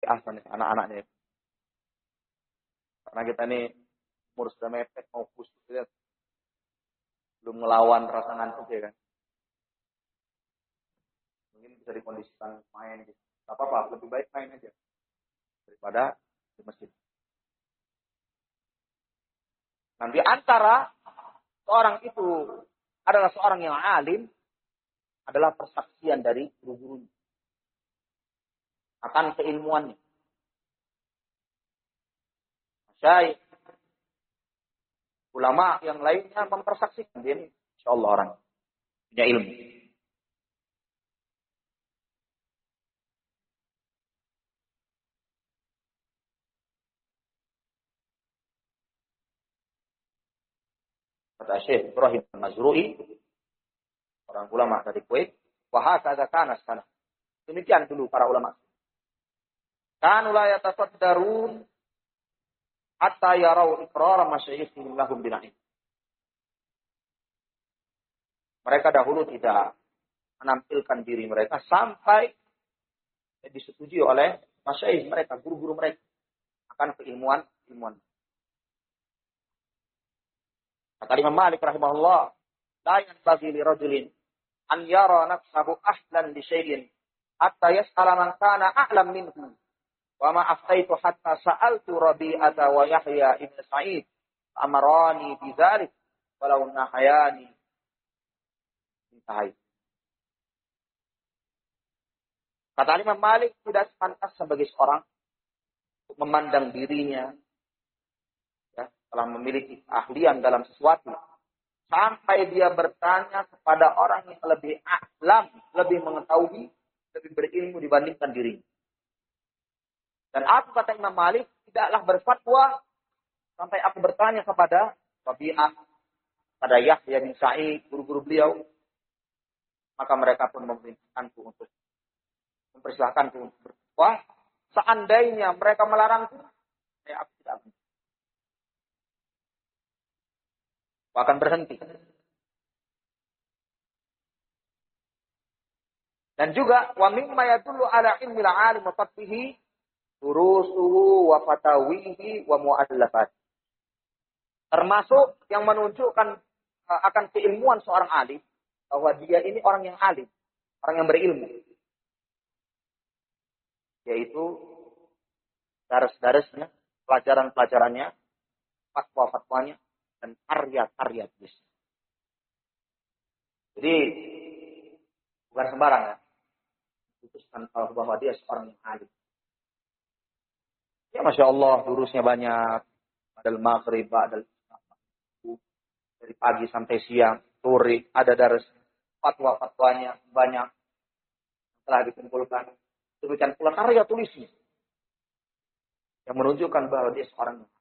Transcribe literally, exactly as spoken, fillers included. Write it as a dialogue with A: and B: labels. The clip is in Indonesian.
A: ahsan anak-anaknya. Karena kita ini umur sudah mepet, mau khusus, lihat. Belum ngelawan rasa ngantuk ya kan. Mungkin bisa dikondisikan main gitu. Gak apa-apa, lebih baik main aja daripada di masjid. Nanti antara seorang itu adalah seorang yang alim, adalah persaksian dari guru-gurunya akan keilmuannya. Syekh, ulama yang lainnya mempersaksikan dia ini, insyaallah orang punya ilmu. Kata Syekh Ibrahim Al-Mazrui, orang ulama dari Kuwait, wa hakadha kana sana. Demikian dulu para ulama. Kanu la yatasaddarun hatta yarau iqrar masyayikhihim lahum bina'in. Mereka dahulu tidak menampilkan diri mereka sampai disetujui oleh masyaikh mereka, guru-guru mereka akan keilmuan ilmuan. Kata Imam Malik rahimahullah, la yanbaghi li rajulin an yara nafsahu ahlan li syai'in hatta yas'ala man kana a'lam minhu. Wa ma aftaitu hatta sa'altu Rabi'ata wa Yahya ibn Sa'id amarani bidzalik walau nahayani. Intahai. Kata Imam Malik, tidak pantas sebagai seorang untuk memandang dirinya ya, telah memiliki keahlian dalam sesuatu sampai dia bertanya kepada orang yang lebih ahlam, lebih mengetahui, lebih berilmu dibandingkan dirinya. Dan aku, kata Imam Malik, tidaklah berfatwa sampai aku bertanya kepada Rabi'ah, pada Yahya bin Sa'id, guru-guru beliau, maka mereka pun memerintahkanku untuk mempersilahkanku untuk berfatwa. Seandainya mereka melarangku, saya aku tidak akan. Aku akan berhenti. Dan juga wa mimma yadullu ala ilmi al-alim wa fatwihi durusuhu wa fatawihi wa mu'allafat. Termasuk yang menunjukkan uh, akan keilmuan seorang alim, bahwa dia ini orang yang alim, orang yang berilmu. Yaitu daras-darasnya, pelajaran-pelajarannya, fatwa-fatwanya, dan karya-karya tulis. Jadi bukan sembarang ya. Putuskan bahwa dia seorang yang alim. Ya Masya Allah, durusnya banyak. Badal maghrib, badal dari pagi sampai siang, sore, ada daras fatwa-fatwanya banyak. Setelah dikumpulkan, demikian pula karya tulisnya yang menunjukkan bahwa dia seorang yang